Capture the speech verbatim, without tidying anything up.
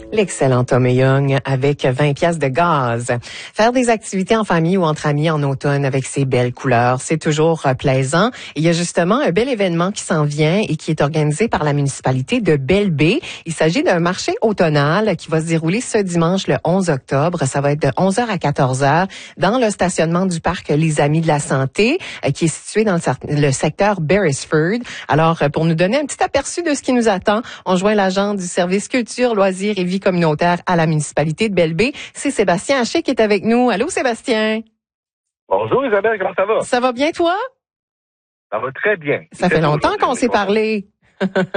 L'excellent Tommy Young avec vingt piastres de gaz. Faire des activités en famille ou entre amis en automne avec ces belles couleurs, c'est toujours euh, plaisant. Il y a justement un bel événement qui s'en vient et qui est organisé par la municipalité de Belle-Baie. Il s'agit d'un marché automnal qui va se dérouler ce dimanche le onze octobre. Ça va être de onze heures à quatorze heures dans le stationnement du parc Les Amis de la Santé, euh, qui est situé dans le, le secteur Beresford. Alors, euh, pour nous donner un petit aperçu de ce qui nous attend, on joint l'agent du service culture, loisirs et vie communautaire à la municipalité de Belle-Baie. C'est Sébastien Haché qui est avec nous. Allô, Sébastien? Bonjour Isabelle, comment ça va? Ça va bien, toi? Ça va très bien. Ça fait longtemps qu'on s'est parlé.